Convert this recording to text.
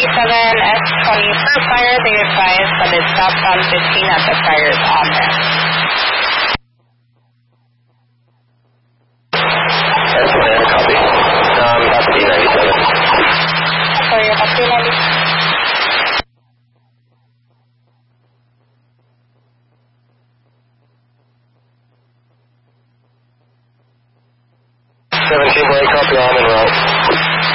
7S20 for fire, they advised that it's southbound 15 at the fire's on there. That's a copy. That's D97. Sorry, about 290. 17 Blake, copy, I'm en route.